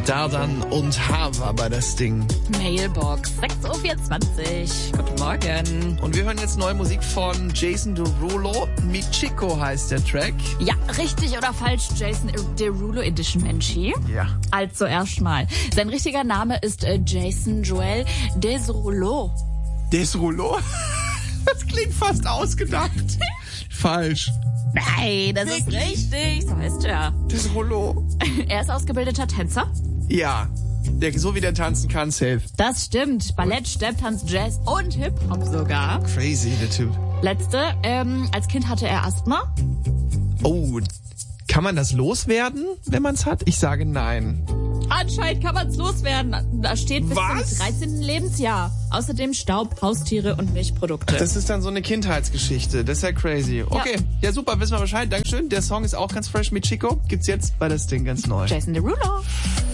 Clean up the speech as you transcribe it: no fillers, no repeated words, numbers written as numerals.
Dardan und Hava bei das Ding. Mailbox 6:24 Uhr. Guten Morgen. Und wir hören jetzt neue Musik von Jason Derulo. Michiko heißt der Track. Ja, richtig oder falsch, Jason Derulo Edition, Menchi? Ja. Also erstmal. Sein richtiger Name ist Jason Joel Derulo. Derulo? Das klingt fast ausgedacht. Falsch. Nein, das ist richtig. So heißt er. Derulo. Er ist ausgebildeter Tänzer. Ja. So wie der tanzen kann, safe. Das stimmt. Ballett, Stepptanz, Jazz und Hip-Hop sogar. Crazy, der Typ. Letzte, als Kind hatte er Asthma. Oh, kann man das loswerden, wenn man es hat? Ich sage nein. Anscheinend kann man es loswerden. Da steht bis Was? zum 13. Lebensjahr. Außerdem Staub, Haustiere und Milchprodukte. Das ist dann so eine Kindheitsgeschichte. Das ist ja crazy. Okay, ja super, wissen wir Bescheid. Dankeschön. Der Song ist auch ganz fresh mit Chico. Gibt's jetzt bei das Ding ganz neu. Jason Derulo.